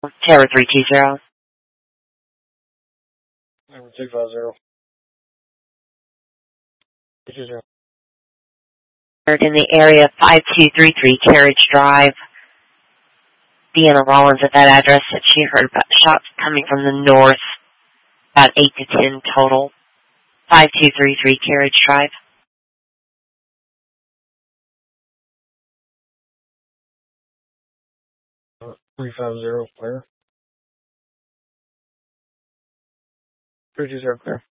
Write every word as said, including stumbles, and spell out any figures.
Terror three two zero. Number two five zero. two two zero. In the area five two three three Carriage Drive. Deanna Rollins at that address said she heard about shots coming from the north, about eight to ten total. five two three three Carriage Drive. Uh, three five zero, clear. three two zero, clear.